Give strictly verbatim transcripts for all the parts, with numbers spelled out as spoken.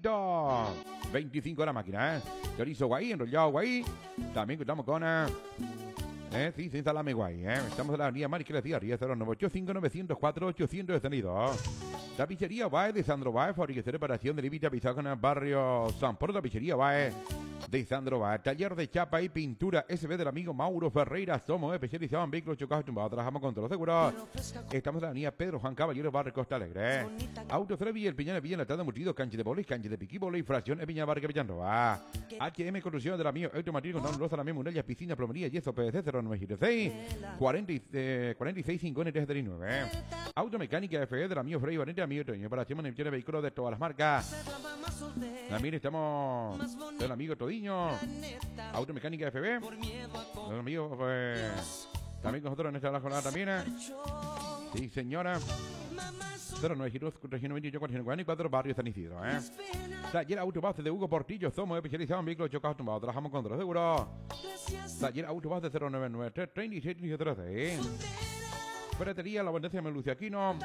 frito. veinticinco la máquina, ¿eh? Chorizo guay, enrollado guay. También contamos con... Eh, eh, sí, sin salame guay, ¿eh? Estamos en la avenida Marqués de Díaz, cero nueve ocho cinco nueve cero cuatro ochocientos detenidos. Tapicería Bae de Sandro Bae, fabricación de reparación de límite pisado en el barrio San Pedro. Tapicería Bae de Sandro Bae, taller de chapa y pintura S B del amigo Mauro Ferreira. Somos especializados en vehículos chocados y tumbados. Trabajamos con todos los seguros. Estamos en la avenida Pedro Juan Caballero, barrio Costa Alegre. Autofrevi, el Piñón, el Villa, Enlatada, Mutido, cancha de bolis, cancha de piqui, bola y fracción, el Piñón, barrio Villanroa. H M Construcción del amigo Automático, con Rosa, la misma murallas, piscina, plomería, yeso, P V C, cero nueve seis, cuarenta y seis, cincuenta y tres, treinta y nueve. Automecánica F E del amigo Frey Valente, amigo Toño, para hacer de vehículos de todas las marcas. También estamos del amigo Todiño, Automecánica F B, del amigo, pues, también con nosotros en esta jornada también. ¿eh? Sí, señora. cero nueve dos, cuatrocientos veintiocho, cuatrocientos cuarenta y cuatro, barrio San Isidro, ¿eh? Taller Autobase de Hugo Portillo, somos especializados en vehículos chocados tumbados, trabajamos con los seguros. Taller Autobase cero nueve nueve tres, treinta y seis, treinta y tres, Ferretería La Abundancia de Luciaquino.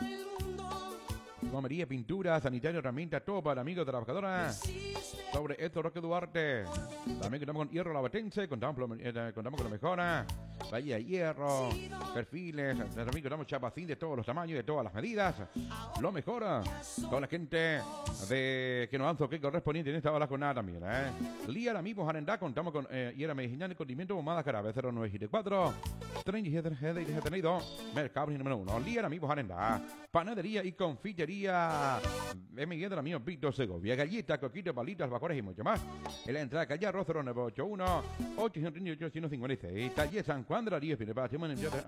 Comería, pintura, sanitario, herramientas, todo para amigos trabajadores. Sobre esto, Roque Duarte. También contamos con Hierro Lavatense, contamos, eh, contamos con la mejora. Bahía de Hierro, perfiles, también contamos chapacín de todos los tamaños y de todas las medidas. Lo mejora con la gente de que nos dan toque correspondiente en esta hora con nada también, ¿eh? Lía Amigos Arendá, contamos con eh, Hierro Medicinal y Condimento Bomada Jarabe cero nueve siete cuatro, treinta y siete, detenido. Mercado número uno. Lía Amigos Arendá. Panadería y confitería M. del amigo Víctor Segovia. Galletas, coquitos, palitas, albacores y mucho más. En la entrada calle Arroz cero nueve ocho uno, ochocientos treinta y ocho, ciento cincuenta y seis. Taller San Juan de la Río. Atención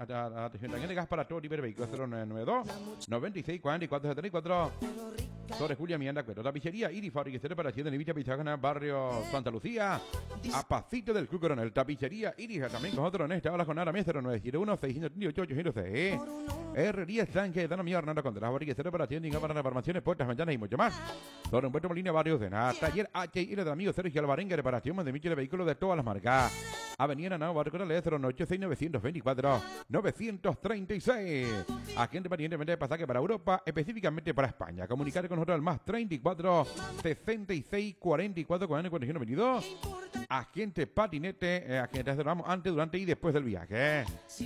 de gas para todo tipo de vehículos. cero nueve nueve dos, noventa y seis, cuarenta y cuatro, setenta y cuatro. Torres Julia Miranda Cuero. Tapicería Iris, fabricación de reparación de Nevita Pizarra, barrio Santa Lucía. A Pacito del Club Coronel. Tapicería Iris, también con otro en esta hora con ahora cero nueve siete uno, seiscientos treinta y ocho, ochocientos seis. Herrería Sánchez, Dano Mío, Hernando Contreras, fabricación de reparación de para reformaciones, puertas, ventanas y mucho más. Don Humberto Molina, barrio Cena. Taller H I L del amigo Sergio Alvarenga, reparación de michel de vehículos de todas las marcas. Avenida Nao, barrio Coronel, cero nueve ocho seis, nueve veinticuatro, novecientos treinta y seis. Agente permanentemente de pasaje para Europa, específicamente para España. Comunicar con nosotros al más treinta y cuatro, sesenta y seis, cuarenta y cuatro, cuarenta y cuatro, veintidós. Agente patinete, eh, agente cerramos antes, durante y después del viaje.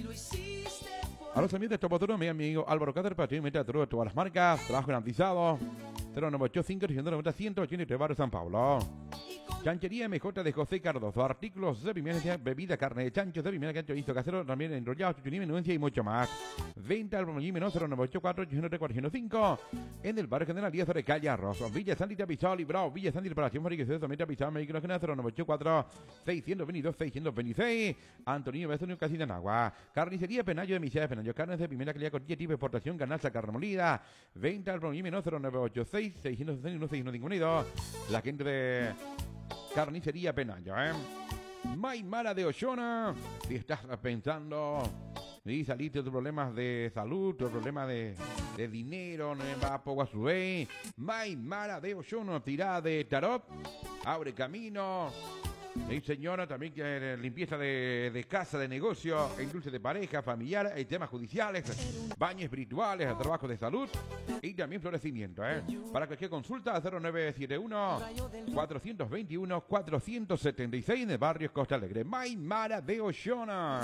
A los ambientes Topoturo, mi amigo Álvaro Cáceres, para ti, mete a todas las marcas, trabajo garantizado. cero nueve ocho cinco, trescientos noventa, ciento ochenta y tres, barrio San Pablo. Chanchería M J de José Cardoso, artículos de primera, bebida, carne de chancho, de primera, cancho, hizo casero, también enrollado, chuchuní, menudencia y mucho más. Venta al Promolímeno cero nueve ocho cuatro, ochocientos tres, cuatrocientos cinco, en el barrio General Díaz de Calle Arroz, Villa Santita Pizarro, Librado, Villa Santita Reparación, Fabricación, Someta Pizarro, México General cero nueve ocho cuatro, seiscientos veintidós, seiscientos veintiséis, Antonio Bestonio Casina Nagua, Carnicería Penayo de Michelle Penayo, carnes de primera calidad, cortilla, tipo de exportación, ganalza, carne molida, venta al Promolímeno cero nueve ocho seis, seiscientos sesenta y uno, seiscientos cincuenta y dos, la gente de Carnicería Penayo, ¿eh? Maymara de Oshona, si estás pensando y saliste de problemas de salud, de problemas de, de dinero, no va a poco a su vez, Maymara de Oshona, tirada de tarot, abre camino. Sí, señora, también que limpieza de, de casa, de negocio, industria de pareja, familiar, hay temas judiciales, baños espirituales, trabajo de salud y también florecimiento, ¿eh? Para cualquier consulta, cero nueve siete uno, cuatrocientos veintiuno, cuatrocientos setenta y seis en el barrio Costa Alegre. Maymara de Oshona.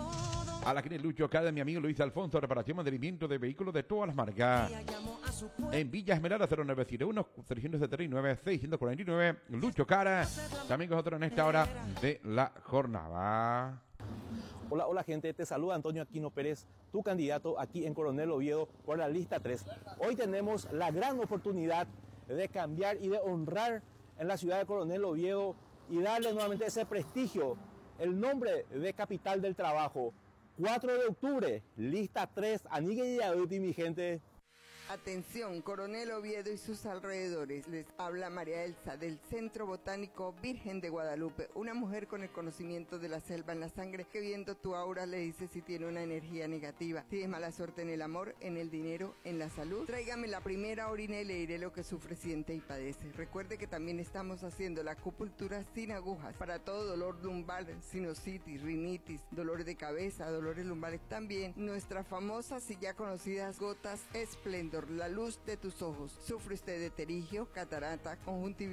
A la que Lucho Cada, mi amigo Luis Alfonso, reparación y mantenimiento de vehículos de todas las marcas. En Villa Esmeralda, cero nueve siete uno, trescientos setenta y nueve, seiscientos cuarenta y nueve. Lucho Cara, también con nosotros en esta hora de la jornada. Hola, hola gente, te saluda Antonio Aquino Pérez, tu candidato aquí en Coronel Oviedo por la lista tres. Hoy tenemos la gran oportunidad de cambiar y de honrar en la ciudad de Coronel Oviedo y darle nuevamente ese prestigio, el nombre de capital del trabajo. cuatro de octubre, lista tres, Anigue y Aduti, mi gente. Atención, Coronel Oviedo y sus alrededores. Les habla María Elsa del Centro Botánico Virgen de Guadalupe, una mujer con el conocimiento de la selva en la sangre que viendo tu aura le dice si tiene una energía negativa, si es mala suerte en el amor, en el dinero, en la salud. Tráigame la primera orina y le diré lo que sufre, siente y padece. Recuerde que también estamos haciendo la acupuntura sin agujas para todo dolor lumbar, sinusitis, rinitis, dolor de cabeza, dolores lumbares. También nuestras famosas y ya conocidas gotas Esplendor, la luz de tus ojos. ¿Sufre usted de pterigio, catarata, conjuntivitis?